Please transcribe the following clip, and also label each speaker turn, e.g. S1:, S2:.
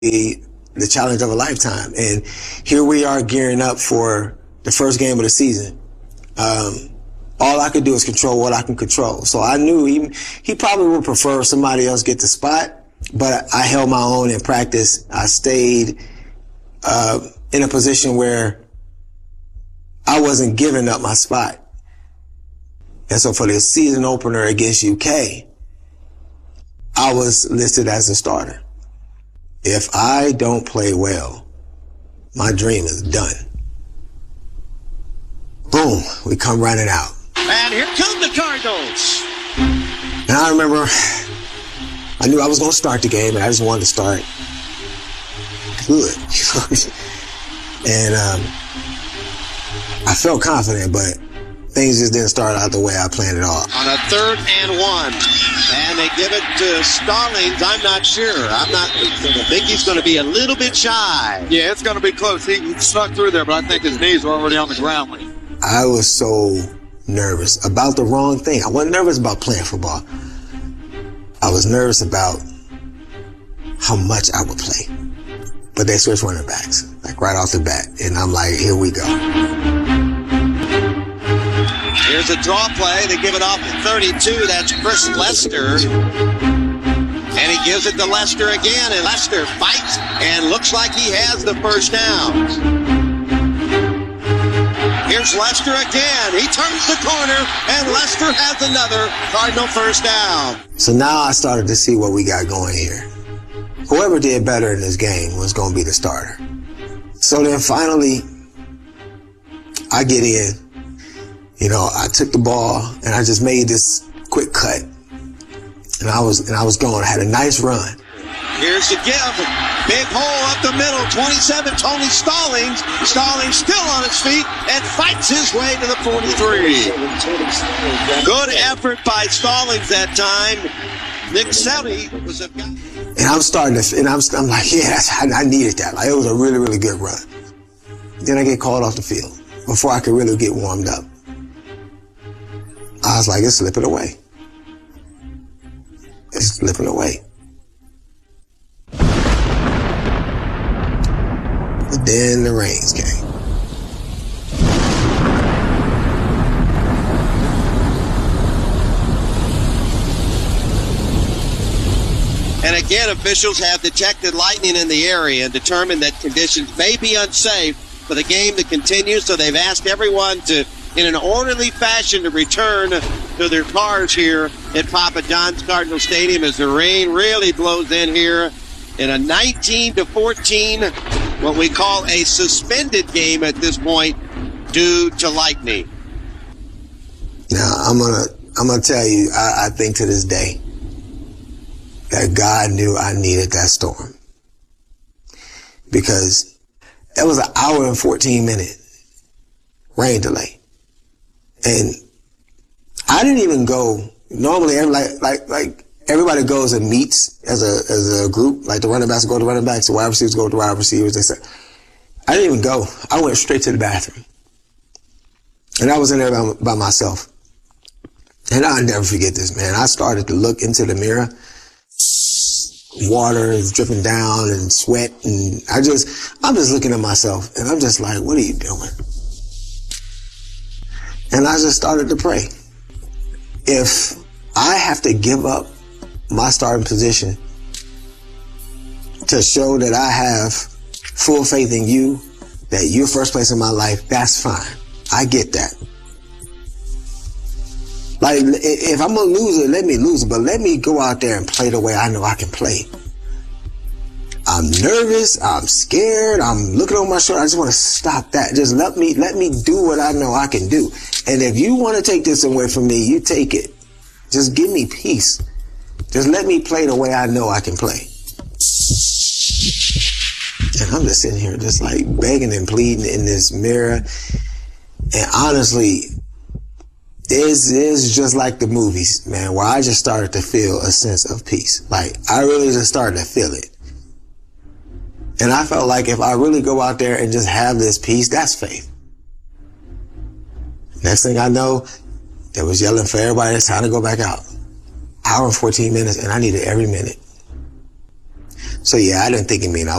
S1: the challenge of a lifetime. And here we are gearing up for the first game of the season. All I could do is control what I can control. So I knew he probably would prefer somebody else get the spot, but I held my own in practice. I stayed in a position where I wasn't giving up my spot. And so for the season opener against UK, I was listed as a starter. If I don't play well, my dream is done. Boom, we come running out.
S2: And here come the Cardinals.
S1: And I remember, I knew I was going to start the game, and I just wanted to start good. And I felt confident, but things just didn't start out the way I planned it all.
S2: On a 3rd and 1. And they give it to Stallings. I'm not sure. I think he's going to be a little bit shy.
S3: Yeah, it's going to be close. He snuck through there, but I think his knees were already on the ground.
S1: I was so nervous about the wrong thing. I wasn't nervous about playing football. I was nervous about how much I would play. But they switched running backs, like right off the bat. And I'm like, here we go.
S2: Here's a draw play. They give it off at 32. That's Chris Lester. And he gives it to Lester again. And Lester fights and looks like he has the first down. Here's Lester again. He turns the corner, and Lester has another Cardinal first down.
S1: So now I started to see what we got going here. Whoever did better in this game was going to be the starter. So then finally, I get in. You know, I took the ball, and I just made this quick cut. And I was going. I had a nice run.
S2: Here's the give. Big hole up the middle. 27, Tony Stallings. Stallings still on his feet and fights his way to the 43. Good effort by Stallings that time. Nick Selly was a guy.
S1: And I'm starting to, and I'm like, yeah, I needed that. Like, it was a really, really good run. Then I get called off the field before I could really get warmed up. I was like, it's slipping away. It's slipping away. But then the rains came.
S2: And again, officials have detected lightning in the area and determined that conditions may be unsafe for the game to continue. So they've asked everyone to, in an orderly fashion, to return to their cars here at Papa John's Cardinal Stadium as the rain really blows in here in a 19-14, what we call a suspended game at this point due to lightning.
S1: Now, I'm gonna tell you, I think to this day that God knew I needed that storm, because it was an hour and 14-minute rain delay. And I didn't even go. Normally, like everybody goes and meets as a group. Like the running backs go to running backs, the wide receivers go to wide receivers. They say, I didn't even go. I went straight to the bathroom, and I was in there by myself. And I'll never forget this, man. I started to look into the mirror. Water is dripping down and sweat, and I'm just looking at myself, and I'm just like, what are you doing? And I just started to pray. If I have to give up my starting position to show that I have full faith in you, that you're first place in my life, that's fine. I get that. Like, if I'm going to lose it, let me lose it, but let me go out there and play the way I know I can play. I'm nervous. I'm scared. I'm looking over my shoulder. I just want to stop that. Just let me do what I know I can do. And if you want to take this away from me, you take it. Just give me peace. Just let me play the way I know I can play. And I'm just sitting here just like begging and pleading in this mirror. And honestly, it's just like the movies, man, where I just started to feel a sense of peace. Like, I really just started to feel it. And I felt like if I really go out there and just have this peace, that's faith. Next thing I know, they was yelling for everybody, it's time to go back out. Hour and 14 minutes, and I needed every minute. So yeah, I didn't think it mean I